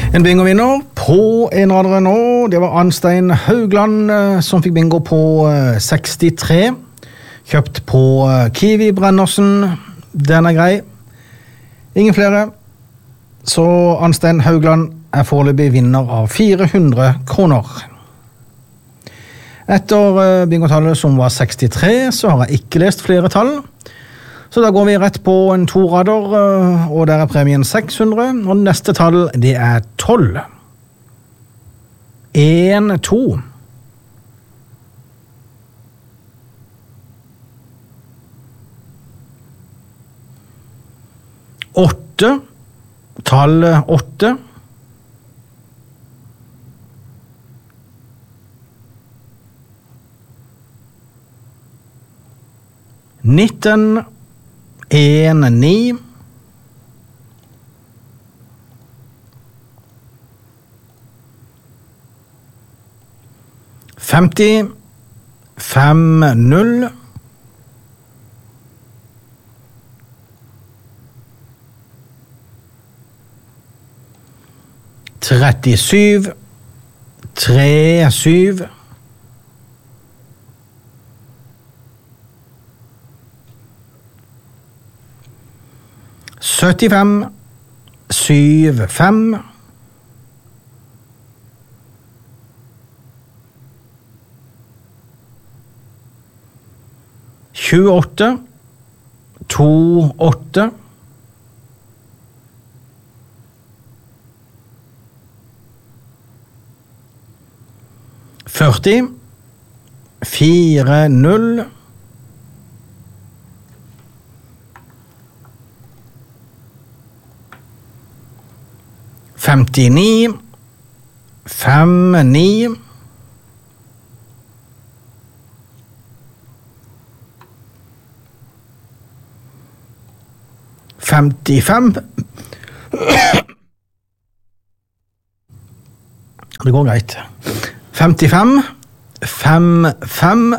En bingo-vinner på en radere nå, det var Arnstein Haugland som fikk bingo på 63. Kjøpt på Kiwi Brennersen, den er grei. Ingen flere. Så Arnstein Haugland er foreløpig vinner av 400 kroner. Etter bingotallet som var 63, så har jeg ikke lest flere tall. Så da går vi rett på en 2-rader, og der er premien 600, og neste tall, det er 12. 1, 2. 8, tallet 8. 19, 1, 9. 50, 5, 0. 37, 3, 7. 75, 7, 5. 28, 2, 8. 40, 4, 0. 59, 5, 9. 55. Det går greit. 55, 5, 5.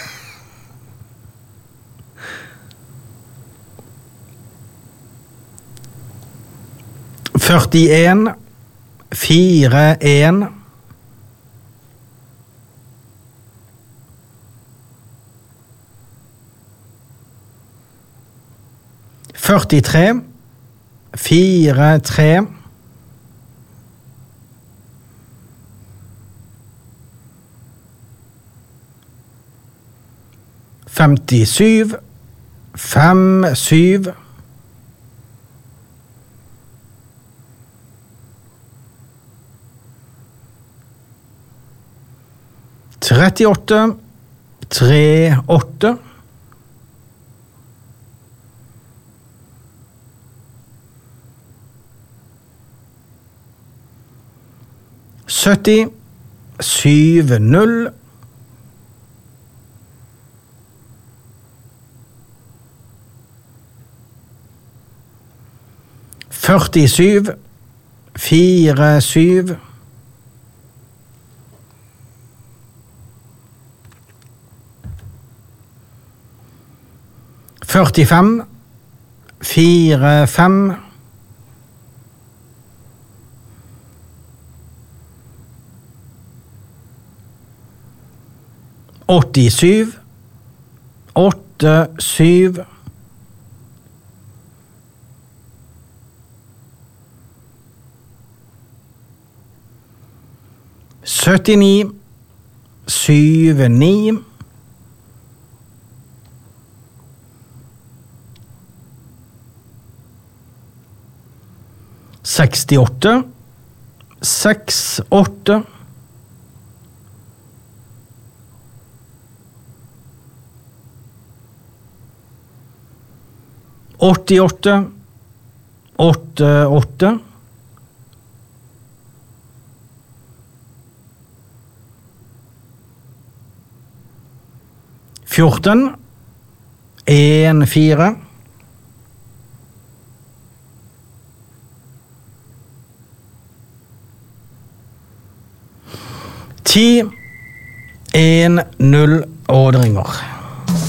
41, 4, 1. 43, 4, 3. 57, 5, 7. 38, 3, 8. 70, 7, 0. 47, 4, 7. 45, 4, 5. 87, 8, 7. 79, 7, 9. 68, 6, 8. 88, 8, 8. 14, 1, 4. 10, 1, 0, og det ringer.